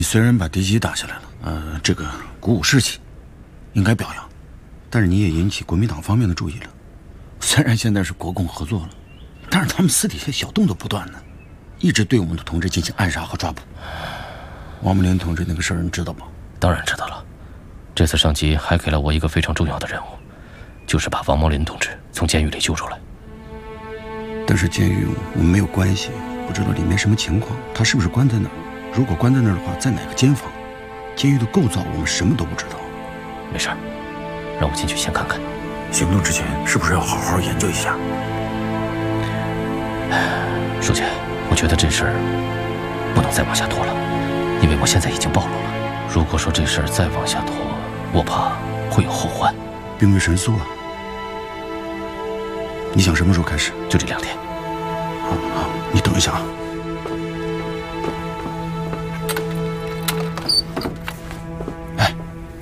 你虽然把敌机打下来了，这个鼓舞士气，应该表扬，但是你也引起国民党方面的注意了。虽然现在是国共合作了，但是他们私底下小动作不断呢，一直对我们的同志进行暗杀和抓捕。王木林同志那个事儿你知道吗？ 当然知道了。这次上级还给了我一个非常重要的任务，就是把王茂林同志从监狱里救出来。 但是监狱我们没有关系，不知道里面什么情况，他是不是关在那儿？如果关在那儿的话，在哪个监房？监狱的构造我们什么都不知道。 没事，让我进去先看看。 行动之前是不是要好好研究一下？ 书记，我觉得这事儿不能再往下拖了，因为我现在已经暴露了。如果说这事儿再往下拖，我怕会有后患。 兵为神速啊！你想什么时候开始？ 就这2天。 好，你等一下啊。哎，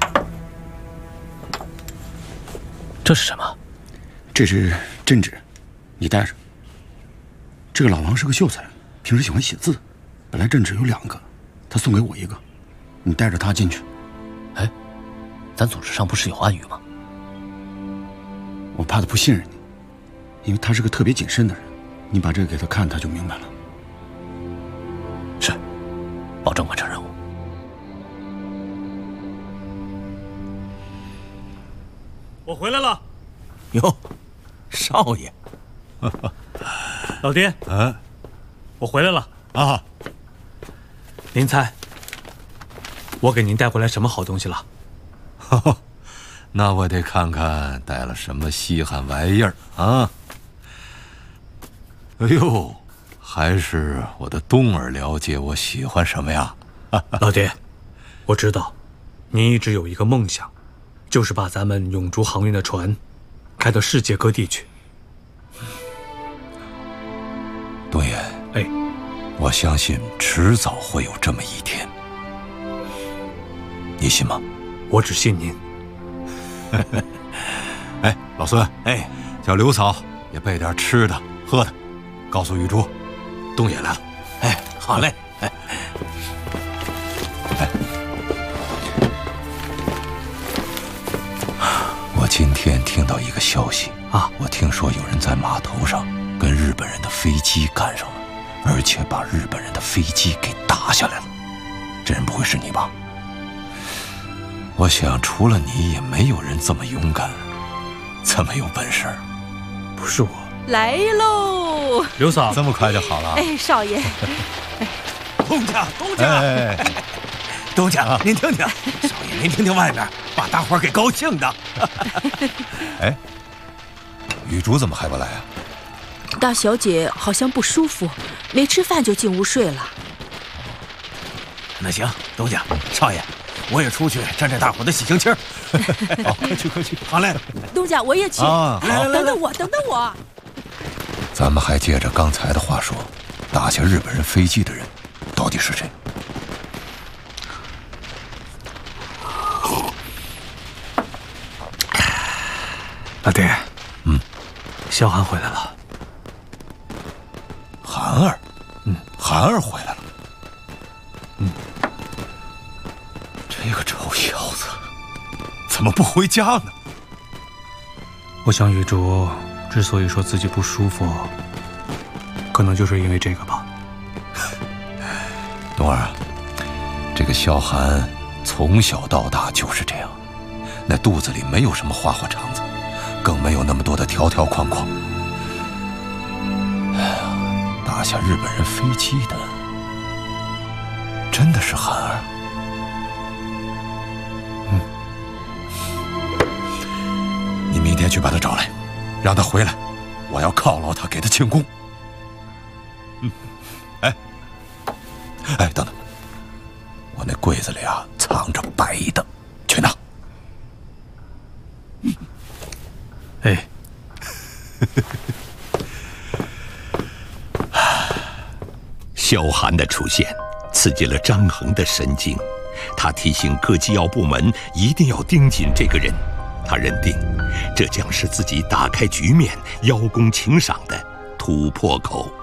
这是什么？ 这是镇纸，你带着。这个老王是个秀才，平时喜欢写字。本来镇纸有2个，他送给我1个，你带着他进去。 哎，咱组织上不是有暗语吗？ 我怕他不信任你，因为他是个特别谨慎的人。你把这个给他看，他就明白了。 是，保证完成任务。 我回来了。 哟，少爷。 老爹，我回来了啊！您猜，我给您带回来什么好东西了？ 那我得看看带了什么稀罕玩意儿啊！哎呦，还是我的冬儿了解我喜欢什么呀！ 老爹，我知道，您一直有一个梦想，就是把咱们永珠航运的船开到世界各地去。 东爷， 哎， 我相信迟早会有这么一天，你信吗？ 我只信您。 哎，老孙，哎，叫刘嫂也备点吃的喝的，告诉玉珠，东爷来了。 哎，好嘞。哎， 我今天听到一个消息啊， 我听说有人在码头上跟日本人的飞机干上了，而且把日本人的飞机给打下来了。这人不会是你吧？我想除了你也没有人这么勇敢，这么有本事。 不是我。 来喽， 刘嫂， 这么快就好了？ 哎，少爷。 东家，东家，您听听，少爷您听听外面，把大伙儿给高兴的。 哎，玉珠怎么还不来啊？ 大小姐好像不舒服，没吃饭就进屋睡了。 那行，东家，少爷，我也出去沾沾大伙的喜庆气儿。 好，快去快去。 好嘞， 东家我也去。 啊， 来， 等等我，等等我。 咱们还接着刚才的话说，打下日本人飞机的人到底是谁？ 老爹，萧寒回来了。 寒儿，寒儿回来了。这个臭小子怎么不回家呢？ 我想玉竹之所以说自己不舒服，可能就是因为这个吧。 冬儿，这个萧寒从小到大就是这样，那肚子里没有什么花花肠子，更没有那么多的条条框框。哎呀，打下日本人飞机的真的是寒儿。你明天去把他找来，让他回来，我要犒劳他，给他庆功。哎，等等，我那柜子里啊藏着白的，去拿。 哎， 萧寒的出现刺激了张衡的神经，他提醒各机要部门一定要盯紧这个人。他认定，这将是自己打开局面、邀功请赏的突破口。